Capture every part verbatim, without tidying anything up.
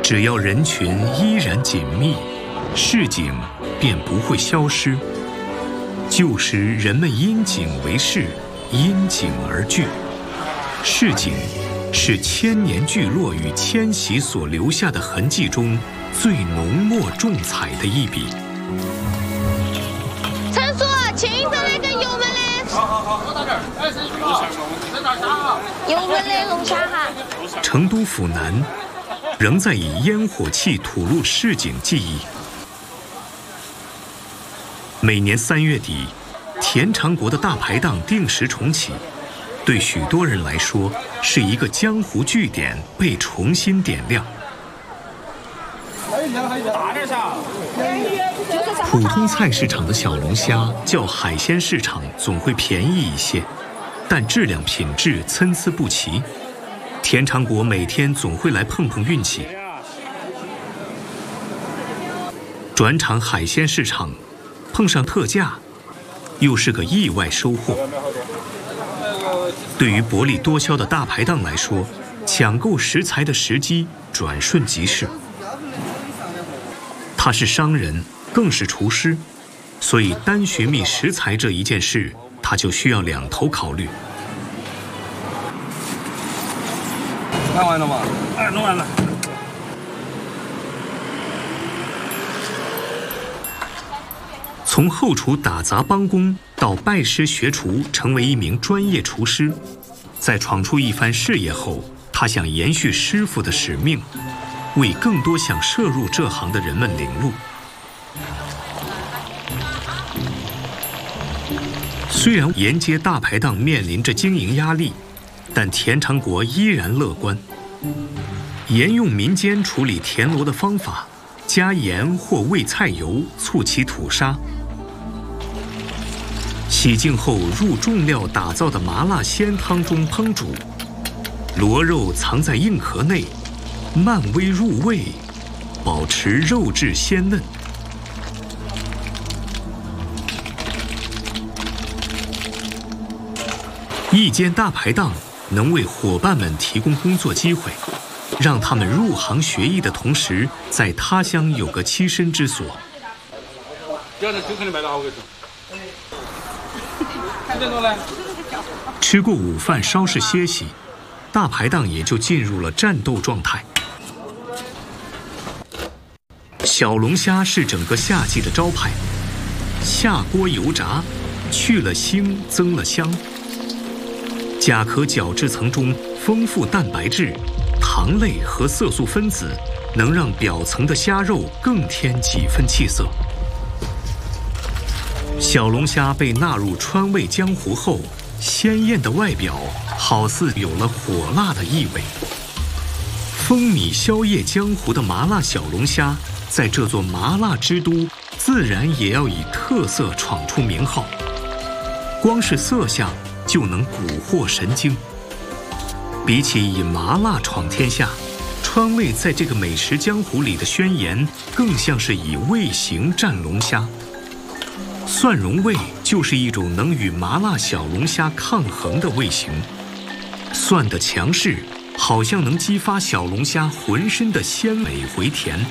只要人群依然紧密，市井便不会消失。旧时人们因景为市，因景而聚。市井是千年聚落与迁徙所留下的痕迹中最浓墨重彩的一笔。 陈叔，请一来个油焖的。好好好，我到这儿。哎，陈叔，在哪儿虾哈？油焖的龙虾哈。 成都府南仍在以烟火气吐露市井记忆。每年三月底，田长国的大排档定时重启，对许多人来说是一个江湖据点被重新点亮。普通菜市场的小龙虾较海鲜市场总会便宜一些，但质量品质参差不齐。田长国每天总会来碰碰运气。转场海鲜市场，碰上特价，又是个意外收获。对于薄利多销的大排档来说，抢购食材的时机转瞬即逝。他是商人，更是厨师，所以单寻觅食材这一件事，他就需要两头考虑。 看完了吗？哎，弄完了。 从后厨打杂帮工到拜师学厨，成为一名专业厨师，在闯出一番事业后，他想延续师傅的使命，为更多想涉入这行的人们领路。虽然沿街大排档面临着经营压力，但田长国依然乐观，沿用民间处理田螺的方法，加盐或味菜油促其吐沙。洗净后入重料打造的麻辣鲜汤中烹煮，螺肉藏在硬壳内，慢煨入味，保持肉质鲜嫩。一间大排档能为伙伴们提供工作机会，让他们入行学艺的同时，在他乡有个栖身之所。吃过午饭，稍事歇息，大排档也就进入了战斗状态。小龙虾是整个夏季的招牌，下锅油炸，去了腥，增了香。甲壳角质层中丰富蛋白质、糖类和色素分子，能让表层的虾肉更添几分气色。小龙虾被纳入川味江湖后，鲜艳的外表好似有了火辣的意味。风靡宵夜江湖的麻辣小龙虾，在这座麻辣之都，自然也要以特色闯出名号。光是色相就能蛊惑神经。比起以麻辣闯天下，川味在这个美食江湖里的宣言，更像是以味型战龙虾。蒜蓉味就是一种能与麻辣小龙虾抗衡的味型。蒜的强势，好像能激发小龙虾浑身的鲜美回甜。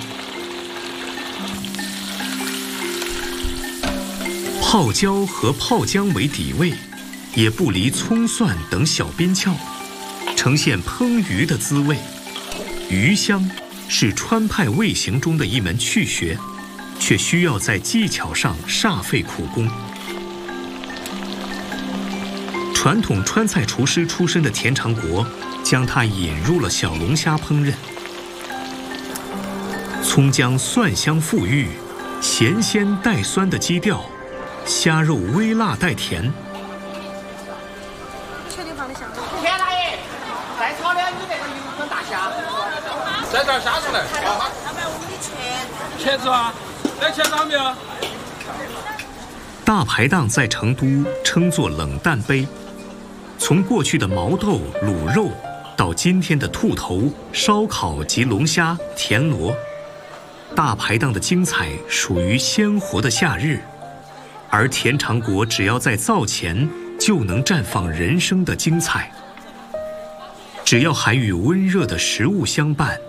泡椒和泡姜为底味，也不离葱蒜等小边窍，呈现烹鱼的滋味。鱼香是川派味型中的一门趣学，却需要在技巧上煞费苦功。传统川菜厨师出身的田长国，将它引入了小龙虾烹饪。葱姜蒜香馥郁，咸鲜带酸的基调，虾肉微辣带甜。 田大爷，再炒两米那个油粉大虾， 再这儿虾出来。 要不然我给你切。 茄子啊，来茄子好没有？ 大排档在成都称作冷淡杯，从过去的毛豆、卤肉，到今天的兔头、烧烤及龙虾、田螺，大排档的精彩属于鲜活的夏日，而田长国只要在灶前，就能绽放人生的精彩。只要还与温热的食物相伴，